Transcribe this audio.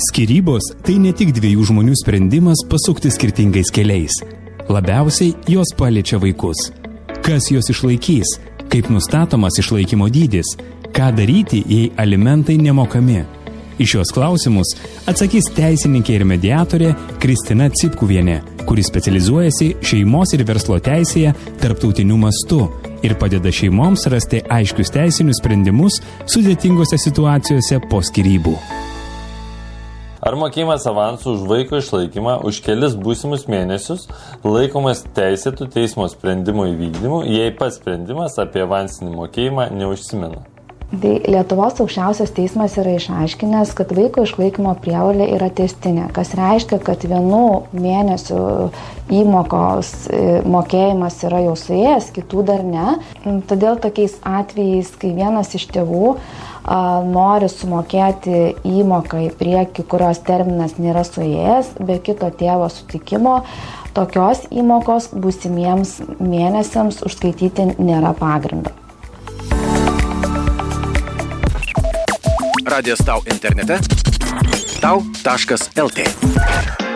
Skyrybos – tai ne tik dviejų žmonių sprendimas pasukti skirtingais keliais. Labiausiai jos paliečia vaikus. Kas juos išlaikys? Kaip nustatomas išlaikymo dydis? Ką daryti, jei alimentai nemokami? Į šios klausimus atsakys teisininkė ir mediatorė Kristina Cipkuvienė, kuri specializuojasi šeimos ir verslo teisėje tarptautiniu mastu ir padeda šeimoms rasti aiškius teisinius sprendimus sudėtingose situacijose po skyrybų. Ar mokėjimas avansų už vaiko išlaikymą už kelis būsimus mėnesius laikomas teisėtų teismo sprendimo įvykdymu, jei pats sprendimas apie avansinį mokėjimą neužsimena? Tai Lietuvos aukščiausias teismas yra išaiškinęs, kad vaiko išlaikymo prievolė yra tęstinė, kas reiškia, kad vienų mėnesių įmokos mokėjimas yra jau suėjęs, kitų dar ne. Todėl tokiais atvejais, kai vienas iš tėvų nori sumokėti įmoką į priekį, kurios terminas nėra suėjęs, be kito tėvo sutikimo, tokios įmokos būsimiems mėnesiams užskaityti nėra pagrindo. Radijas Tau internete tau.lt